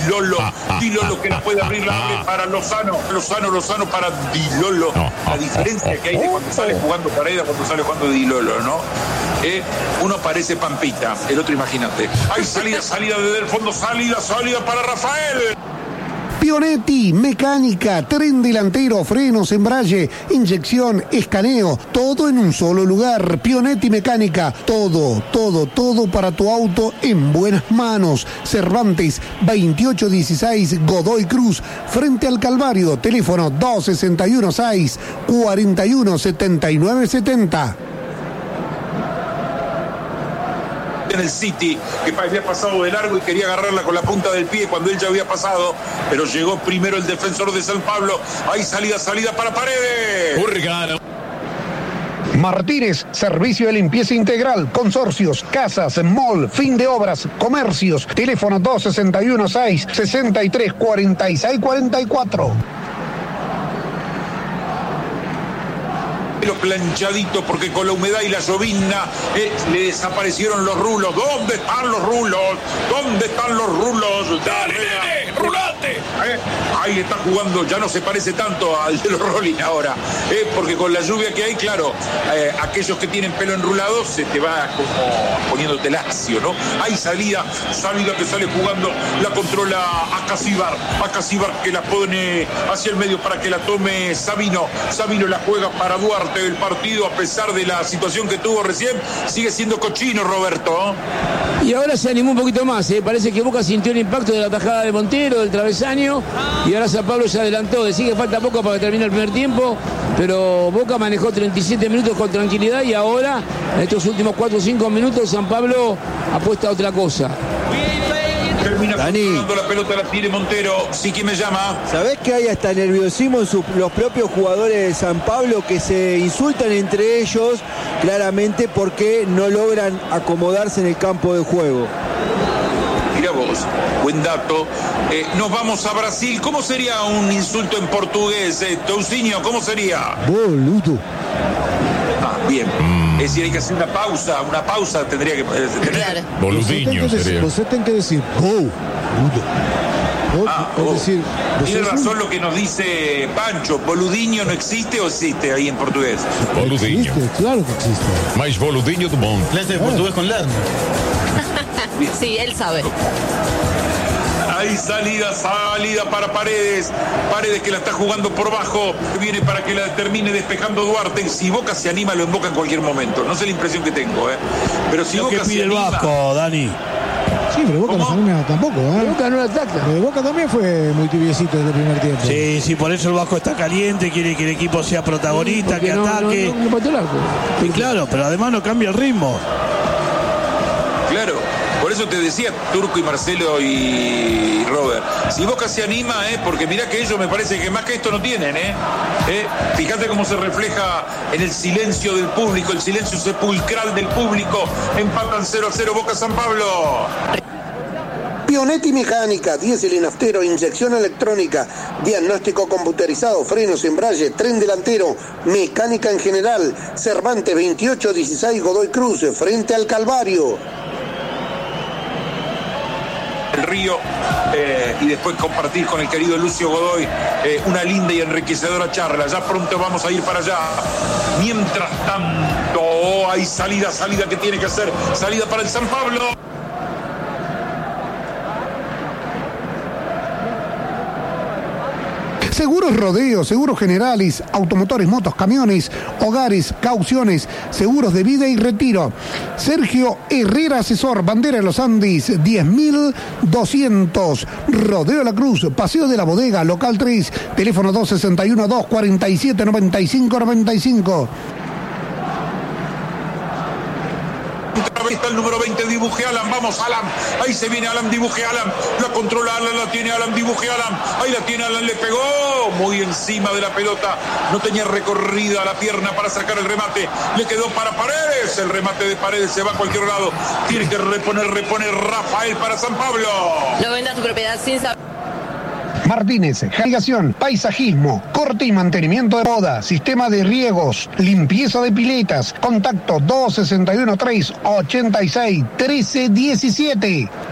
Di Lolo que la puede abrir, la abre para Lozano para Di Lolo. La diferencia que hay de cuando sale jugando Paredes a cuando sale jugando Di Lolo, ¿no? Uno parece Pampita, el otro imagínate. Hay salida desde el fondo, salida para Rafael. Pionetti, mecánica, tren delantero, frenos, embrague, inyección, escaneo, todo en un solo lugar. Pionetti Mecánica, todo para tu auto en buenas manos. Cervantes 2816 Godoy Cruz, frente al Calvario. Teléfono 2616-417970. En el City, que había pasado de largo y quería agarrarla con la punta del pie cuando él ya había pasado, pero llegó primero el defensor de San Pablo. Hay salida para Paredes. Urgano. Martínez, servicio de limpieza integral, consorcios, casas, mall, fin de obras, comercios. Teléfono 2616-634644. Planchadito porque con la humedad y la llovizna le desaparecieron los rulos. ¿Dónde están los rulos? Dale, nene, rulate. Ahí está jugando, ya no se parece tanto al de los Rolling ahora, porque con la lluvia que hay, claro, aquellos que tienen pelo enrulado se te va como poniéndote lacio, ¿no? Hay salida que sale jugando, la controla a Casibar que la pone hacia el medio para que la tome Sabino la juega para Duarte. El partido, a pesar de la situación que tuvo recién, sigue siendo cochino, Roberto. Y ahora se animó un poquito más, parece que Boca sintió el impacto de la tajada de Montero, del travesaño, y ahora San Pablo se adelantó. Decía que falta poco para que termine el primer tiempo, pero Boca manejó 37 minutos con tranquilidad y ahora, en estos últimos 4 o 5 minutos, San Pablo apuesta a otra cosa. Termina Dani, la pelota, la tiene Montero. Sí, ¿quién me llama? ¿Sabés que hay hasta nerviosismo en los propios jugadores de San Pablo que se insultan entre ellos claramente porque no logran acomodarse en el campo de juego? Mira vos, buen dato. Nos vamos a Brasil. ¿Cómo sería un insulto en portugués? Toucinho, ¿cómo sería? Boludo. Bien. Es decir, hay que hacer una pausa tendría que tener. Claro. Boludiño sería. Você tem que decir, boludo. Tiene razón lo que nos dice Pancho. ¿Boludiño no existe o existe ahí en portugués? Boludiño. Claro que existe. Mais boludiño do mundo. Clase de portugués con Lerner. Sí, él sabe. Hay salida para Paredes que la está jugando por bajo, viene para que la termine despejando Duarte. Si Boca se anima, lo emboca en cualquier momento. No sé la impresión que tengo, pero si Boca se anima... el Vasco, Dani. Sí, pero Boca no se anima tampoco, Boca no ataca. Boca también fue muy tibiecito desde el primer tiempo. Sí, por eso el Vasco está caliente, quiere que el equipo sea protagonista, que ataque. No pateó el arco. Y claro, pero además no cambia el ritmo. Claro. Por eso te decía Turco y Marcelo y Robert, si Boca se anima, porque mirá que ellos me parece que más que esto no tienen, fíjate cómo se refleja en el silencio del público, el silencio sepulcral del público. Empatan 0-0 Boca San Pablo. Pionetti Mecánica, diésel y naftero, inyección electrónica, diagnóstico computerizado, frenos, embrague, tren delantero, mecánica en general. Cervantes 2816 Godoy Cruz, frente al Calvario. El Río y después compartir con el querido Lucio Godoy una linda y enriquecedora charla. Ya pronto vamos a ir para allá. Mientras tanto hay salida que tiene que hacer, salida para el San Pablo. Seguros Rodeo, Seguros Generales, automotores, motos, camiones, hogares, cauciones, seguros de vida y retiro. Sergio Herrera Asesor, Bandera de los Andes, 10.200. Rodeo La Cruz, Paseo de la Bodega, Local 3, teléfono 261-247-9595. Está el número 20, dibuje Alan, vamos Alan, ahí se viene Alan, dibuje Alan, la controla Alan, la tiene Alan, dibuje Alan, ahí la tiene Alan, le pegó muy encima de la pelota, no tenía recorrida la pierna para sacar el remate, le quedó para Paredes, el remate de Paredes se va a cualquier lado, tiene que reponer Rafael para San Pablo. No venda tu propiedad sin saber. Martínez, irrigación, paisajismo, corte y mantenimiento de poda, sistema de riegos, limpieza de piletas. Contacto 261-386-1317.